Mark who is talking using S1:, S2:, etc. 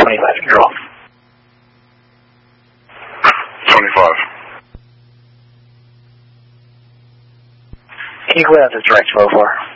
S1: 25, you're off.
S2: 25.
S1: Can you go out to direct 204?